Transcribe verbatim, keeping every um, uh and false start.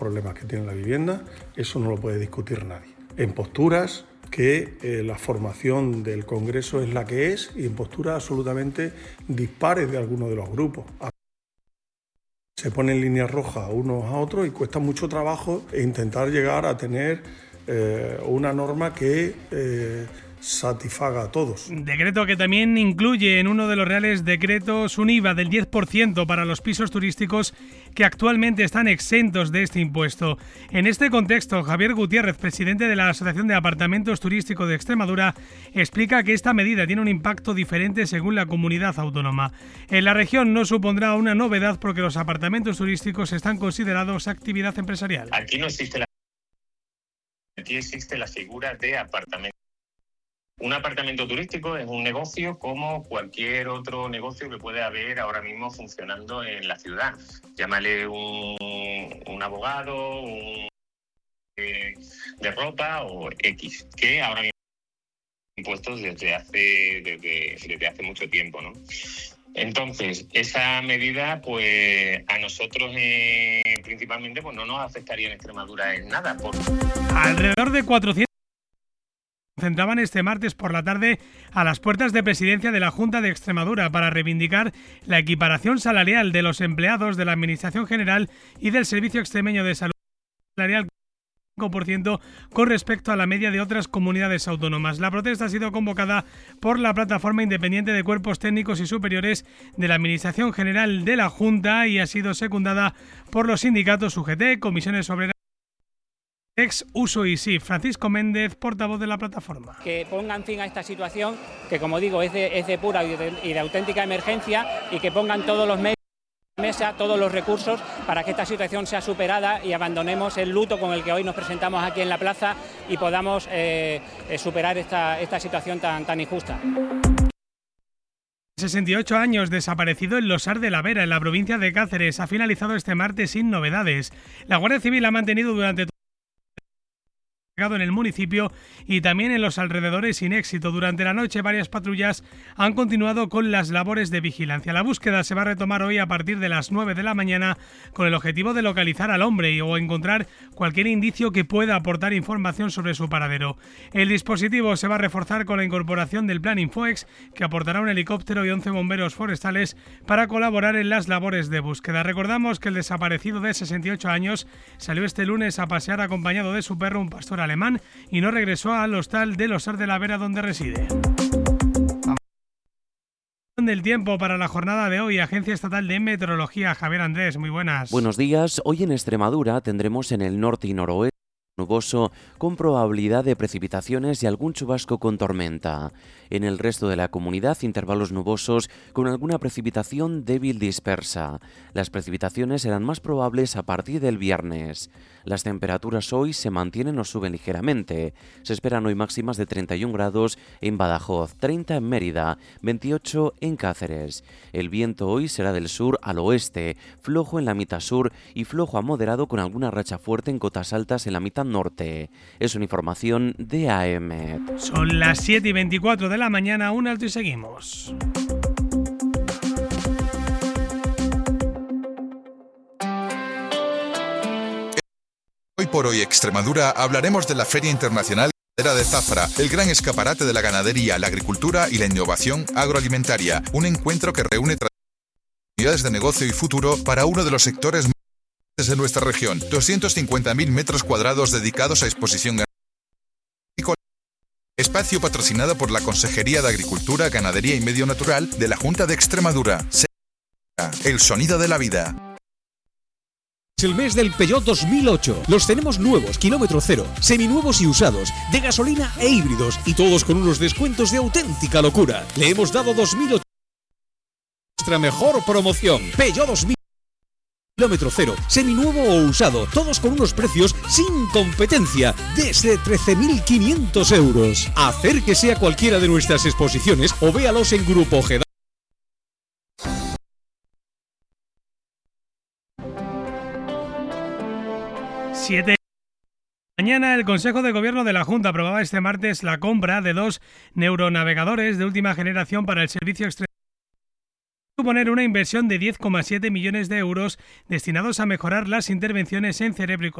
problemas que tiene la vivienda, eso no lo puede discutir nadie. En posturas que eh, la formación del Congreso es la que es y en posturas absolutamente dispares de algunos de los grupos. Se ponen líneas rojas unos a otros y cuesta mucho trabajo intentar llegar a tener eh, una norma que eh, satisfaga a todos. Decreto que también incluye en uno de los reales decretos un I V A del diez por ciento para los pisos turísticos que actualmente están exentos de este impuesto. En este contexto, Javier Gutiérrez, presidente de la Asociación de Apartamentos Turísticos de Extremadura, explica que esta medida tiene un impacto diferente según la comunidad autónoma. En la región no supondrá una novedad porque los apartamentos turísticos están considerados actividad empresarial. Aquí no existe la, aquí existe la figura de apartamento. Un apartamento turístico es un negocio como cualquier otro negocio que puede haber ahora mismo funcionando en la ciudad. Llámale un, un abogado, un eh, de ropa o X, que ahora mismo impuestos desde hace desde, desde hace mucho tiempo, ¿no? Entonces, esa medida, pues a nosotros eh, principalmente, pues no nos afectaría en Extremadura en nada. Por... Alrededor de cuatrocientos concentraban este martes por la tarde a las puertas de presidencia de la Junta de Extremadura para reivindicar la equiparación salarial de los empleados de la Administración General y del Servicio Extremeño de Salud salarial cinco por ciento con respecto a la media de otras comunidades autónomas. La protesta ha sido convocada por la Plataforma Independiente de Cuerpos Técnicos y Superiores de la Administración General de la Junta y ha sido secundada por los sindicatos U G T, Comisiones Obreras, Ex Uso y S I F. Francisco Méndez, portavoz de la plataforma. Que pongan fin a esta situación, que como digo es de, es de pura y de, y de auténtica emergencia, y que pongan todos los medios en la mesa, todos los recursos para que esta situación sea superada y abandonemos el luto con el que hoy nos presentamos aquí en la plaza y podamos eh, eh, superar esta, esta situación tan, tan injusta. sesenta y ocho años desaparecido en Losar de la Vera, en la provincia de Cáceres, ha finalizado este martes sin novedades. La Guardia Civil ha mantenido durante en el municipio y también en los alrededores sin éxito. Durante la noche varias patrullas han continuado con las labores de vigilancia. La búsqueda se va a retomar hoy a partir de las nueve de la mañana con el objetivo de localizar al hombre o encontrar cualquier indicio que pueda aportar información sobre su paradero. El dispositivo se va a reforzar con la incorporación del Plan Infoex, que aportará un helicóptero y once bomberos forestales para colaborar en las labores de búsqueda. Recordamos que el desaparecido de sesenta y ocho años salió este lunes a pasear acompañado de su perro, un pastor alemán, y no regresó al hostal de Losar de la Vera donde reside. Del tiempo para la jornada de hoy, Agencia Estatal de Meteorología. Javier Andrés, muy buenas. Buenos días. Hoy en Extremadura tendremos en el norte y noroeste nuboso con probabilidad de precipitaciones y algún chubasco con tormenta. En el resto de la comunidad, intervalos nubosos con alguna precipitación débil dispersa. Las precipitaciones serán más probables a partir del viernes. Las temperaturas hoy se mantienen o suben ligeramente. Se esperan hoy máximas de treinta y un grados en Badajoz, treinta en Mérida, veintiocho en Cáceres. El viento hoy será del sur al oeste, flojo en la mitad sur y flojo a moderado con alguna racha fuerte en cotas altas en la mitad norte. Es una información de A M. Son las siete y veinticuatro de la mañana, un alto y seguimos. Hoy por hoy Extremadura hablaremos de la Feria Internacional de Zafra, el gran escaparate de la ganadería, la agricultura y la innovación agroalimentaria, un encuentro que reúne oportunidades de negocio y futuro para uno de los sectores más importantes de nuestra región. doscientos cincuenta mil metros cuadrados dedicados a exposición ganadera. Espacio patrocinado por la Consejería de Agricultura, Ganadería y Medio Natural de la Junta de Extremadura. El sonido de la vida. Es el mes del Peugeot dos mil ocho. Los tenemos nuevos, kilómetro cero, seminuevos y usados, de gasolina e híbridos, y todos con unos descuentos de auténtica locura. Le hemos dado dos mil ocho nuestra mejor promoción. Peugeot dos mil kilómetro cero, seminuevo o usado, todos con unos precios sin competencia, desde trece mil quinientos euros. Acérquese a cualquiera de nuestras exposiciones o véalos en Grupo Ojeda. siete. Mañana el Consejo de Gobierno de la Junta aprobaba este martes la compra de dos neuronavegadores de última generación para el servicio exterior suponer una inversión de diez coma siete millones de euros destinados a mejorar las intervenciones en cerebro y